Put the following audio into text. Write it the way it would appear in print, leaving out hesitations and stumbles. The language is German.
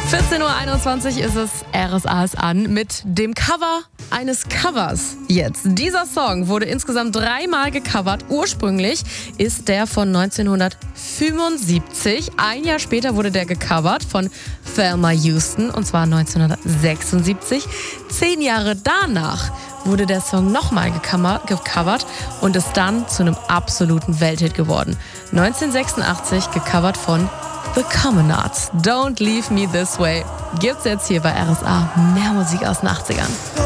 14:21 Uhr ist es, RSA ist an mit dem Cover eines Covers jetzt. Dieser Song wurde insgesamt 3-mal gecovert. Ursprünglich ist der von 1975. Ein Jahr später wurde der gecovert von Thelma Houston und zwar 1976. 10 Jahre danach wurde der Song nochmal gecovert und ist dann zu einem absoluten Welthit geworden. 1986 gecovert von The Common Arts. Don't Leave Me This Way. Gibt's jetzt hier bei RSA. Mehr Musik aus den 80ern.